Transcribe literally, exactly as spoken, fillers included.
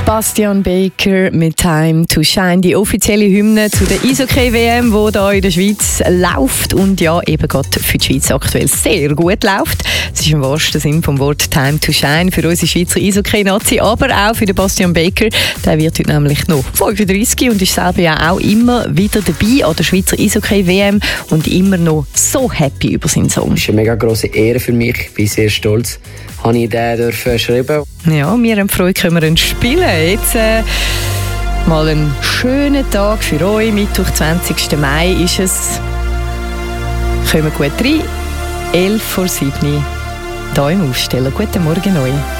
Bastian Baker mit Time to Shine, die offizielle Hymne zu der Eishockey-W M, die hier in der Schweiz läuft und ja eben gerade für die Schweiz aktuell sehr gut läuft. Es ist im wahrsten Sinn vom Wort Time to Shine für unsere Schweizer Eishockey-Nazi, aber auch für den Bastian Baker. Der wird heute nämlich noch fünfunddreißig und ist selber ja auch immer wieder dabei an der Schweizer Eishockey-W M und immer noch so happy über seinen Song. Das ist eine mega grosse Ehre für mich, ich bin sehr stolz, habe ich den dürfen schreiben. Ja, wir haben Freude, können wir ihn spielen. Jetzt äh, mal einen schönen Tag für euch. Mittwoch, zwanzigsten Mai ist es. Kommen gut rein. elf vor sieben hier im Aufsteller. Guten Morgen euch.